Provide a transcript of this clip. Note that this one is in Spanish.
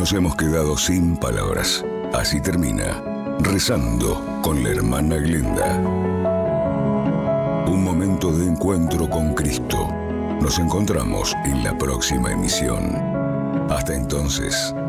Nos hemos quedado sin palabras. Así termina Rezando con la hermana Glenda. Un momento de encuentro con Cristo. Nos encontramos en la próxima emisión. Hasta entonces,